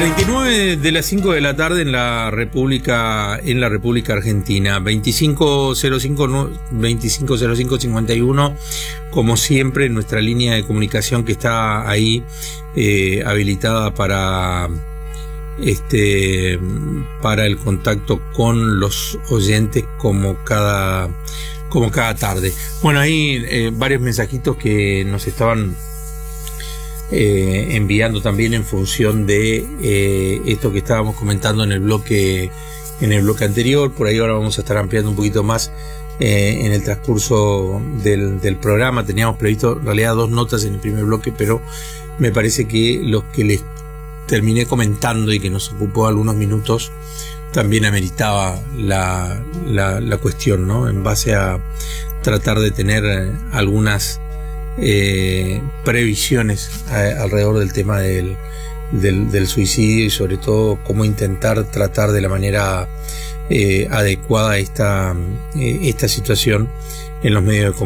39 de las 5 de la tarde en la República Argentina. 2505-51, como siempre, nuestra línea de comunicación que está ahí habilitada para el contacto con los oyentes como cada tarde. Bueno, hay varios mensajitos que nos estaban enviando también en función de esto que estábamos comentando en el bloque anterior. Por ahí ahora vamos a estar ampliando un poquito más en el transcurso del programa. Teníamos previsto en realidad 2 notas en el primer bloque, pero me parece que los que les terminé comentando y que nos ocupó algunos minutos también ameritaba la cuestión, ¿no? En base a tratar de tener algunas previsiones alrededor del tema del suicidio y sobre todo cómo intentar tratar de la manera adecuada esta situación en los medios de comunicación.